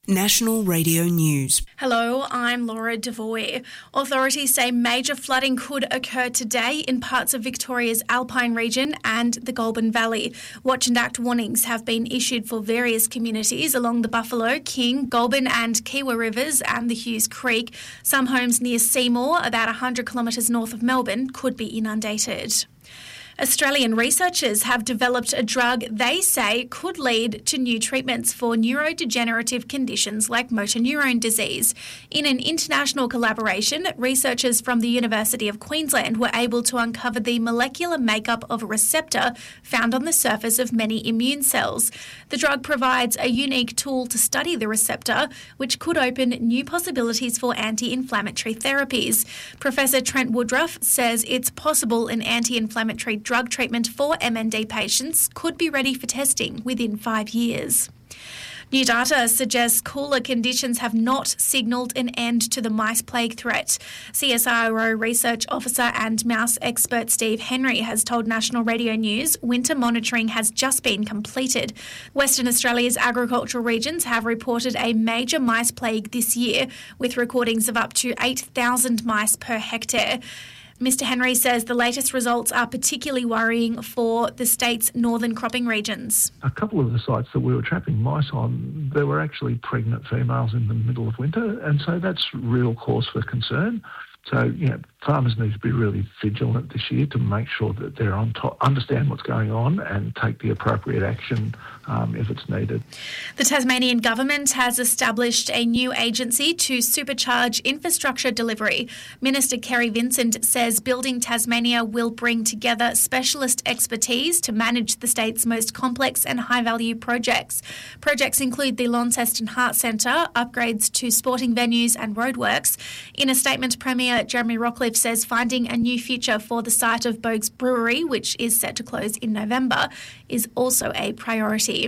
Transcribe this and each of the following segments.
National Radio News. Hello, I'm Laura Devoy. Authorities say major flooding could occur today in parts of Victoria's Alpine region and the Goulburn Valley. Watch and act warnings have been issued for various communities along the Buffalo, King, Goulburn and Kiewa rivers and the Hughes Creek. Some homes near Seymour, about 100 kilometres north of Melbourne, could be inundated. Australian researchers have developed a drug they say could lead to new treatments for neurodegenerative conditions like motor neurone disease. In an international collaboration, researchers from the University of Queensland were able to uncover the molecular makeup of a receptor found on the surface of many immune cells. The drug provides a unique tool to study the receptor, which could open new possibilities for anti-inflammatory therapies. Professor Trent Woodruff says it's possible an anti-inflammatory drug treatment for MND patients could be ready for testing within 5 years. New data suggests cooler conditions have not signalled an end to the mice plague threat. CSIRO research officer and mouse expert Steve Henry has told National Radio News winter monitoring has just been completed. Western Australia's agricultural regions have reported a major mice plague this year, with recordings of up to 8,000 mice per hectare. Mr. Henry says the latest results are particularly worrying for the state's northern cropping regions. A couple of the sites that we were trapping mice on, there were actually pregnant females in the middle of winter, and so that's real cause for concern. So, farmers need to be really vigilant this year to make sure that they're on top, understand what's going on and take the appropriate action if it's needed. The Tasmanian government has established a new agency to supercharge infrastructure delivery. Minister Kerry Vincent says Building Tasmania will bring together specialist expertise to manage the state's most complex and high-value projects. Projects include the Launceston Heart Centre, upgrades to sporting venues and roadworks. In a statement, Premier Jeremy Rockliff says finding a new future for the site of Boag's Brewery, which is set to close in November, is also a priority.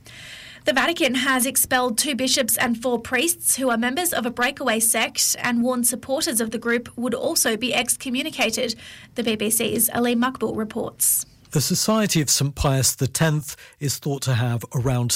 The Vatican has expelled 2 bishops and 4 priests who are members of a breakaway sect and warned supporters of the group would also be excommunicated. The BBC's Ali Makbul reports. The Society of St Pius X is thought to have around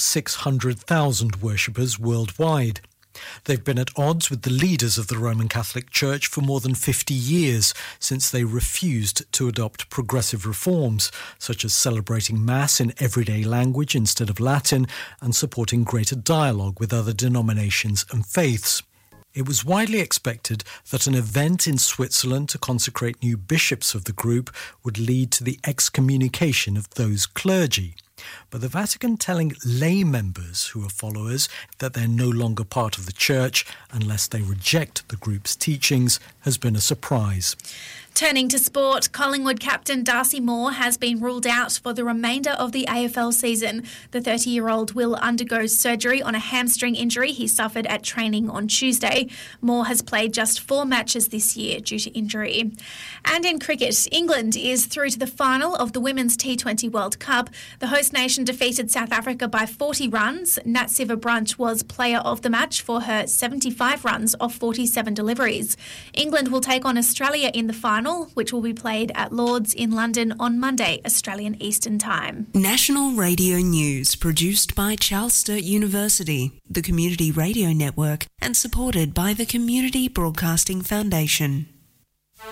600,000 worshippers worldwide. They've been at odds with the leaders of the Roman Catholic Church for more than 50 years, since they refused to adopt progressive reforms, such as celebrating Mass in everyday language instead of Latin and supporting greater dialogue with other denominations and faiths. It was widely expected that an event in Switzerland to consecrate new bishops of the group would lead to the excommunication of those clergy. But the Vatican telling lay members who are followers that they're no longer part of the church unless they reject the group's teachings has been a surprise. Turning to sport, Collingwood captain Darcy Moore has been ruled out for the remainder of the AFL season. The 30-year-old will undergo surgery on a hamstring injury he suffered at training on Tuesday. Moore has played just 4 matches this year due to injury. And in cricket, England is through to the final of the Women's T20 World Cup. The host nation defeated South Africa by 40 runs. Natsiva Brunt was player of the match for her 75 runs off 47 deliveries. England will take on Australia in the final, which will be played at Lord's in London on Monday, Australian Eastern Time. National Radio News, produced by Charles Sturt University, the Community Radio Network, and supported by the Community Broadcasting Foundation.